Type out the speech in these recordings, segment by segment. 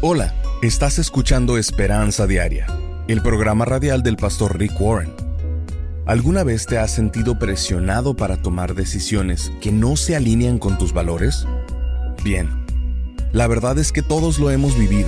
Hola, estás escuchando Esperanza Diaria, el programa radial del pastor Rick Warren. ¿Alguna vez te has sentido presionado para tomar decisiones que no se alinean con tus valores? Bien, la verdad es que todos lo hemos vivido.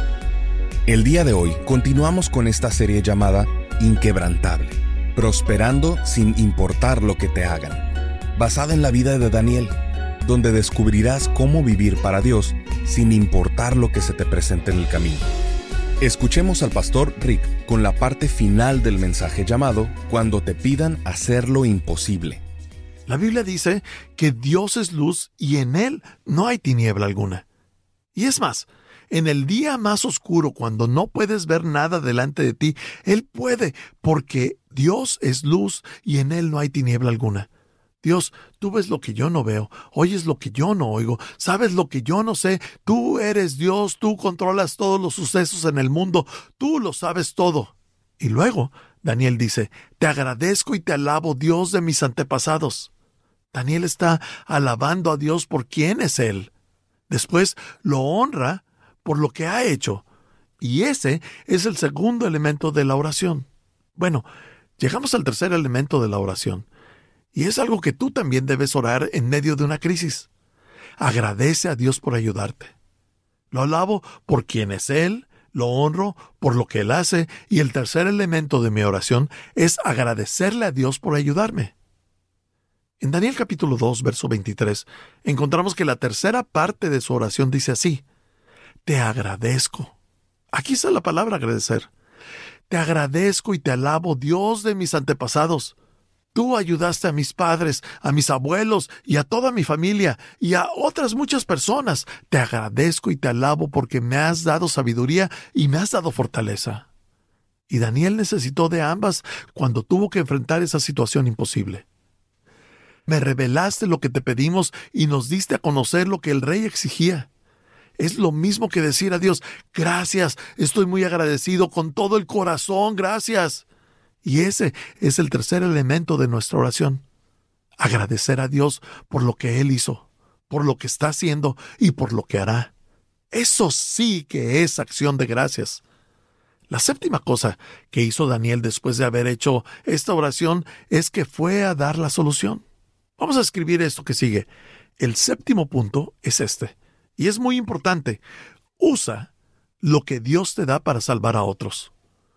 El día de hoy continuamos con esta serie llamada Inquebrantable, prosperando sin importar lo que te hagan, basada en la vida de Daniel, donde descubrirás cómo vivir para Dios sin importar lo que se te presente en el camino. Escuchemos al pastor Rick con la parte final del mensaje llamado Cuando te pidan hacer lo imposible. La Biblia dice que Dios es luz y en Él no hay tiniebla alguna. Y es más, en el día más oscuro, cuando no puedes ver nada delante de ti, Él puede, porque Dios es luz y en Él no hay tiniebla alguna. Dios, tú ves lo que yo no veo, oyes lo que yo no oigo, sabes lo que yo no sé, tú eres Dios, tú controlas todos los sucesos en el mundo, tú lo sabes todo. Y luego, Daniel dice, te agradezco y te alabo, Dios de mis antepasados. Daniel está alabando a Dios por quién es Él. Después lo honra por lo que ha hecho. Y ese es el segundo elemento de la oración. Bueno, llegamos al tercer elemento de la oración. Y es algo que tú también debes orar en medio de una crisis. Agradece a Dios por ayudarte. Lo alabo por quién es Él, lo honro por lo que Él hace, y el tercer elemento de mi oración es agradecerle a Dios por ayudarme. En Daniel capítulo 2, verso 23, encontramos que la tercera parte de su oración dice así: te agradezco. Aquí está la palabra agradecer. Te agradezco y te alabo, Dios de mis antepasados. Tú ayudaste a mis padres, a mis abuelos y a toda mi familia y a otras muchas personas. Te agradezco y te alabo porque me has dado sabiduría y me has dado fortaleza. Y Daniel necesitó de ambas cuando tuvo que enfrentar esa situación imposible. Me revelaste lo que te pedimos y nos diste a conocer lo que el rey exigía. Es lo mismo que decir a Dios, gracias, estoy muy agradecido con todo el corazón, gracias. Y ese es el tercer elemento de nuestra oración. Agradecer a Dios por lo que Él hizo, por lo que está haciendo y por lo que hará. Eso sí que es acción de gracias. La séptima cosa que hizo Daniel después de haber hecho esta oración es que fue a dar la solución. Vamos a escribir esto que sigue. El séptimo punto es este, y es muy importante. Usa lo que Dios te da para salvar a otros.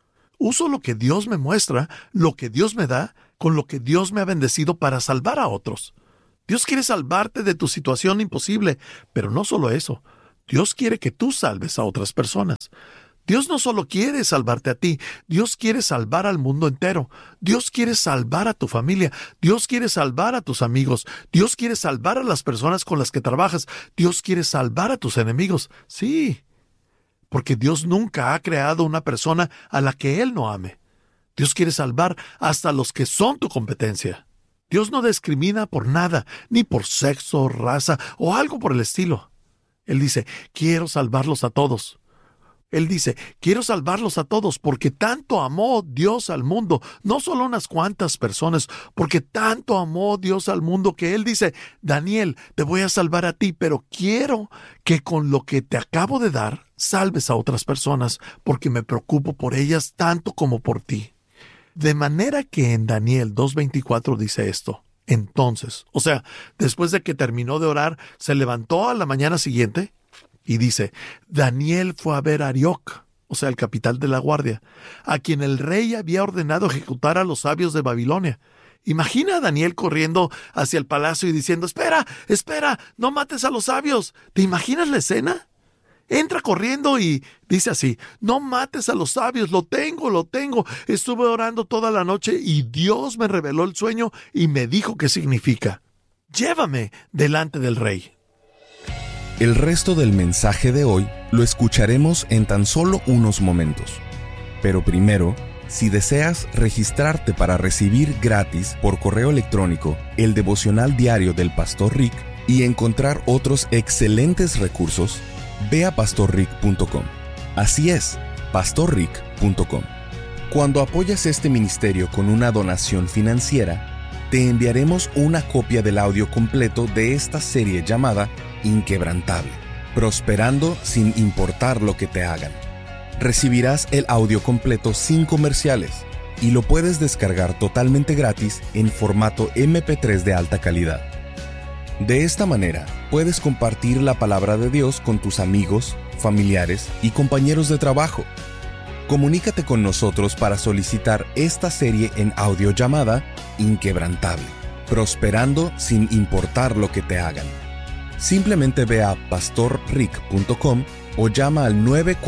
Uso lo que Dios me muestra, lo que Dios me da, con lo que Dios me ha bendecido para salvar a otros. Dios quiere salvarte de tu situación imposible, pero no solo eso. Dios quiere que tú salves a otras personas. Dios no solo quiere salvarte a ti, Dios quiere salvar al mundo entero. Dios quiere salvar a tu familia. Dios quiere salvar a tus amigos. Dios quiere salvar a las personas con las que trabajas. Dios quiere salvar a tus enemigos. Sí. Porque Dios nunca ha creado una persona a la que Él no ame. Dios quiere salvar hasta los que son tu competencia. Dios no discrimina por nada, ni por sexo, raza o algo por el estilo. Él dice, quiero salvarlos a todos. Él dice, quiero salvarlos a todos porque tanto amó Dios al mundo, no solo unas cuantas personas, porque tanto amó Dios al mundo que Él dice, Daniel, te voy a salvar a ti, pero quiero que con lo que te acabo de dar, salves a otras personas, porque me preocupo por ellas tanto como por ti. De manera que en Daniel 2:24 dice esto. Entonces, o sea, después de que terminó de orar, se levantó a la mañana siguiente y dice, Daniel fue a ver a Arioc, o sea, el capitán de la guardia, a quien el rey había ordenado ejecutar a los sabios de Babilonia. Imagina a Daniel corriendo hacia el palacio y diciendo, espera, no mates a los sabios. ¿Te imaginas la escena? Entra corriendo y dice así, no mates a los sabios, lo tengo. Estuve orando toda la noche y Dios me reveló el sueño y me dijo qué significa. Llévame delante del rey. El resto del mensaje de hoy lo escucharemos en tan solo unos momentos. Pero primero, si deseas registrarte para recibir gratis por correo electrónico el devocional diario del Pastor Rick y encontrar otros excelentes recursos, ve a pastorrick.com. Así es, pastorrick.com. Cuando apoyas este ministerio con una donación financiera, te enviaremos una copia del audio completo de esta serie llamada Inquebrantable, prosperando sin importar lo que te hagan. Recibirás el audio completo sin comerciales y lo puedes descargar totalmente gratis en formato MP3 de alta calidad. De esta manera, puedes compartir la palabra de Dios con tus amigos, familiares y compañeros de trabajo. Comunícate con nosotros para solicitar esta serie en audio llamada Inquebrantable, prosperando sin importar lo que te hagan. Simplemente ve a pastorrick.com o llama al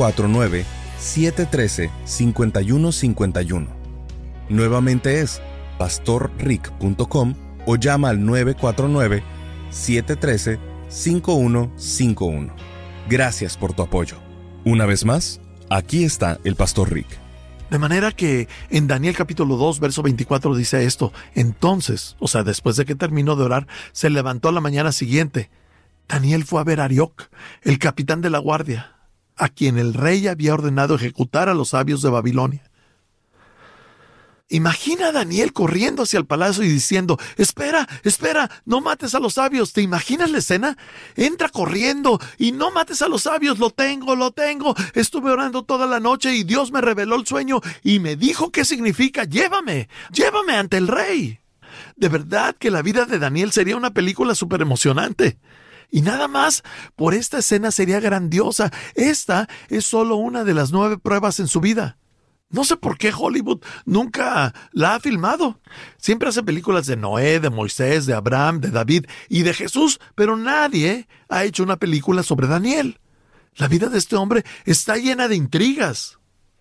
949-713-5151. Nuevamente es pastorrick.com o llama al 949-713-5151. Gracias por tu apoyo. Una vez más, aquí está el Pastor Rick. De manera que en Daniel capítulo 2, verso 24 dice esto: entonces, o sea, después de que terminó de orar, se levantó a la mañana siguiente. Daniel fue a ver a Arioc, el capitán de la guardia, a quien el rey había ordenado ejecutar a los sabios de Babilonia. Imagina a Daniel corriendo hacia el palacio y diciendo: espera, no mates a los sabios. ¿Te imaginas la escena? Entra corriendo y no mates a los sabios. Lo tengo. Estuve orando toda la noche y Dios me reveló el sueño y me dijo qué significa. Llévame ante el rey. De verdad que la vida de Daniel sería una película súper emocionante. Y nada más por esta escena sería grandiosa. Esta es solo una de las 9 pruebas en su vida. No sé por qué Hollywood nunca la ha filmado. Siempre hacen películas de Noé, de Moisés, de Abraham, de David y de Jesús, pero nadie ha hecho una película sobre Daniel. La vida de este hombre está llena de intrigas.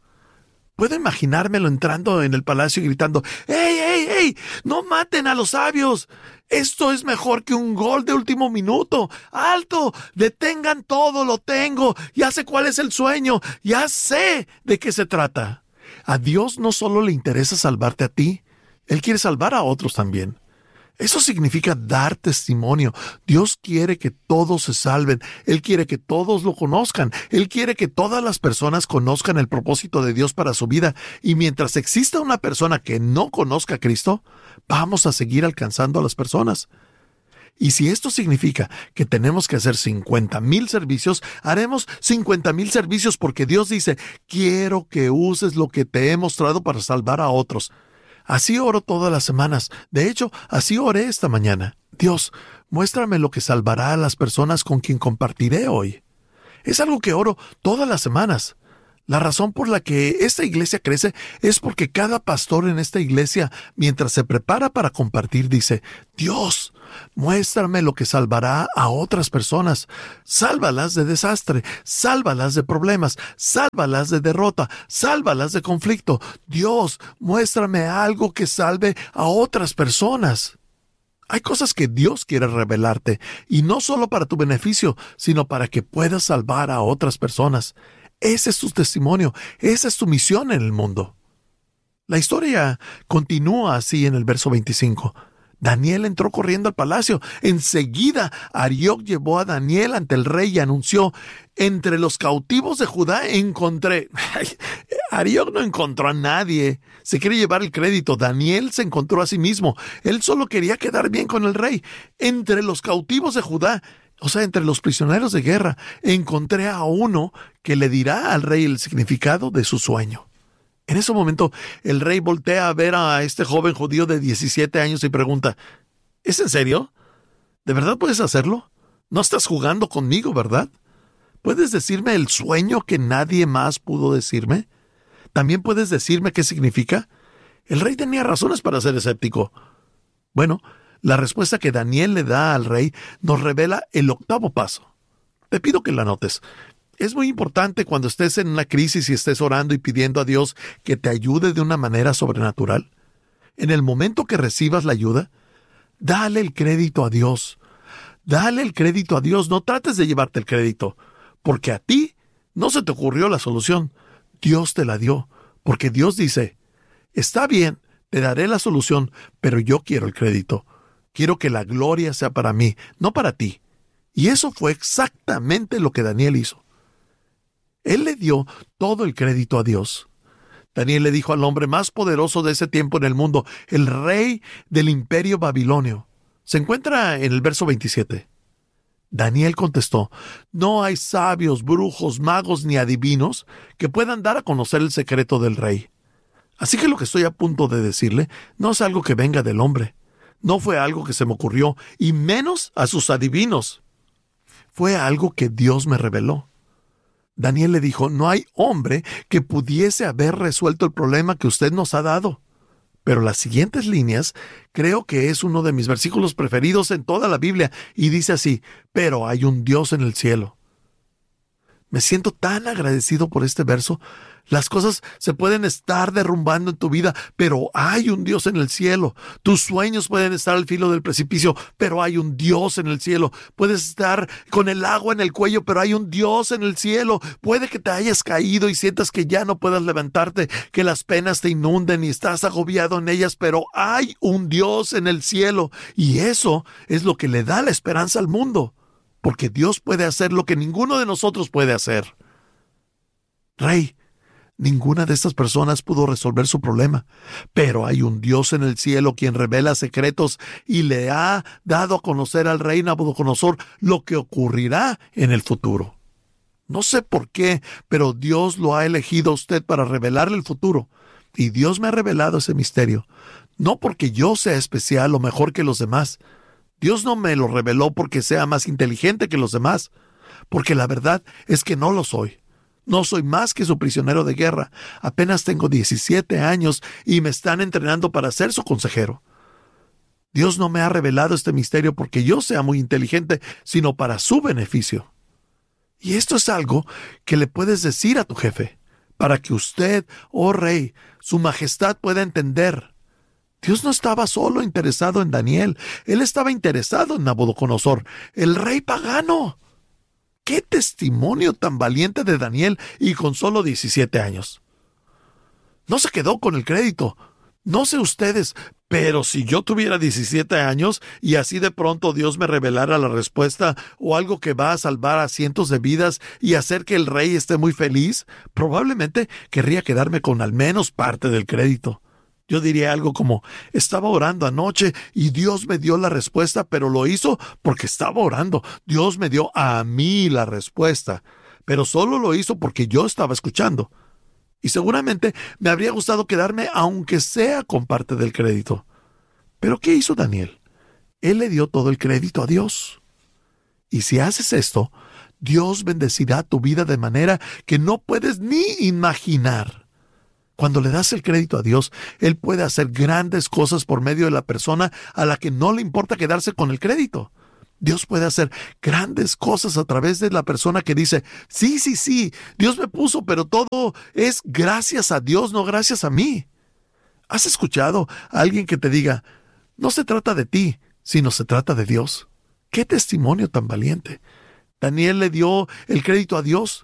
Puedo imaginármelo entrando en el palacio y gritando: ¡Ey! ¡No maten a los sabios! Esto es mejor que un gol de último minuto. ¡Alto! ¡Detengan todo! ¡Lo tengo! Ya sé cuál es el sueño. Ya sé de qué se trata. A Dios no solo le interesa salvarte a ti, Él quiere salvar a otros también. Eso significa dar testimonio. Dios quiere que todos se salven. Él quiere que todos lo conozcan. Él quiere que todas las personas conozcan el propósito de Dios para su vida. Y mientras exista una persona que no conozca a Cristo, vamos a seguir alcanzando a las personas. Y si esto significa que tenemos que hacer 50,000 servicios, haremos 50,000 servicios porque Dios dice: quiero que uses lo que te he mostrado para salvar a otros. Así oro todas las semanas. De hecho, así oré esta mañana. Dios, muéstrame lo que salvará a las personas con quien compartiré hoy. Es algo que oro todas las semanas. La razón por la que esta iglesia crece es porque cada pastor en esta iglesia, mientras se prepara para compartir, dice: Dios, muéstrame lo que salvará a otras personas. Sálvalas de desastre, sálvalas de problemas, sálvalas de derrota, sálvalas de conflicto. Dios, muéstrame algo que salve a otras personas. Hay cosas que Dios quiere revelarte, y no solo para tu beneficio, sino para que puedas salvar a otras personas. Ese es tu testimonio, esa es tu misión en el mundo. La historia continúa así en el verso 25. Daniel entró corriendo al palacio. Enseguida, Arioc llevó a Daniel ante el rey y anunció: entre los cautivos de Judá encontré... Arioc no encontró a nadie. Se quiere llevar el crédito. Daniel se encontró a sí mismo. Él solo quería quedar bien con el rey. Entre los cautivos de Judá, o sea, entre los prisioneros de guerra, encontré a uno que le dirá al rey el significado de su sueño. En ese momento, el rey voltea a ver a este joven judío de 17 años y pregunta: ¿es en serio? ¿De verdad puedes hacerlo? No estás jugando conmigo, ¿verdad? ¿Puedes decirme el sueño que nadie más pudo decirme? ¿También puedes decirme qué significa? El rey tenía razones para ser escéptico. Bueno, la respuesta que Daniel le da al rey nos revela el 8º paso. Te pido que la anotes. Es muy importante cuando estés en una crisis y estés orando y pidiendo a Dios que te ayude de una manera sobrenatural. En el momento que recibas la ayuda, dale el crédito a Dios. Dale el crédito a Dios. No trates de llevarte el crédito, porque a ti no se te ocurrió la solución. Dios te la dio, porque Dios dice: está bien, te daré la solución, pero yo quiero el crédito. Quiero que la gloria sea para mí, no para ti. Y eso fue exactamente lo que Daniel hizo. Él le dio todo el crédito a Dios. Daniel le dijo al hombre más poderoso de ese tiempo en el mundo, el rey del imperio babilonio. Se encuentra en el verso 27. Daniel contestó: no hay sabios, brujos, magos ni adivinos que puedan dar a conocer el secreto del rey. Así que lo que estoy a punto de decirle no es algo que venga del hombre. No fue algo que se me ocurrió, y menos a sus adivinos. Fue algo que Dios me reveló. Daniel le dijo: no hay hombre que pudiese haber resuelto el problema que usted nos ha dado. Pero las siguientes líneas creo que es uno de mis versículos preferidos en toda la Biblia, y dice así: pero hay un Dios en el cielo. Me siento tan agradecido por este verso. Las cosas se pueden estar derrumbando en tu vida, pero hay un Dios en el cielo. Tus sueños pueden estar al filo del precipicio, pero hay un Dios en el cielo. Puedes estar con el agua en el cuello, pero hay un Dios en el cielo. Puede que te hayas caído y sientas que ya no puedas levantarte, que las penas te inunden y estás agobiado en ellas, pero hay un Dios en el cielo. Y eso es lo que le da la esperanza al mundo, porque Dios puede hacer lo que ninguno de nosotros puede hacer. Rey, ninguna de estas personas pudo resolver su problema, pero hay un Dios en el cielo quien revela secretos y le ha dado a conocer al rey Nabucodonosor lo que ocurrirá en el futuro. No sé por qué, pero Dios lo ha elegido a usted para revelarle el futuro, y Dios me ha revelado ese misterio, no porque yo sea especial o mejor que los demás. Dios no me lo reveló porque sea más inteligente que los demás, porque la verdad es que no lo soy. No soy más que su prisionero de guerra. Apenas tengo 17 años y me están entrenando para ser su consejero. Dios no me ha revelado este misterio porque yo sea muy inteligente, sino para su beneficio. Y esto es algo que le puedes decir a tu jefe, para que usted, oh rey, su majestad pueda entender. Dios no estaba solo interesado en Daniel, Él estaba interesado en Nabucodonosor, el rey pagano. ¡Qué testimonio tan valiente de Daniel, y con solo 17 años! No se quedó con el crédito. No sé ustedes, pero si yo tuviera 17 años y así de pronto Dios me revelara la respuesta o algo que va a salvar a cientos de vidas y hacer que el rey esté muy feliz, probablemente querría quedarme con al menos parte del crédito. Yo diría algo como: estaba orando anoche y Dios me dio la respuesta, pero lo hizo porque estaba orando. Dios me dio a mí la respuesta, pero solo lo hizo porque yo estaba escuchando. Y seguramente me habría gustado quedarme aunque sea con parte del crédito. ¿Pero qué hizo Daniel? Él le dio todo el crédito a Dios. Y si haces esto, Dios bendecirá tu vida de manera que no puedes ni imaginar. Cuando le das el crédito a Dios, Él puede hacer grandes cosas por medio de la persona a la que no le importa quedarse con el crédito. Dios puede hacer grandes cosas a través de la persona que dice: sí, Dios me puso, pero todo es gracias a Dios, no gracias a mí. ¿Has escuchado a alguien que te diga: no se trata de ti, sino se trata de Dios? ¡Qué testimonio tan valiente! Daniel le dio el crédito a Dios.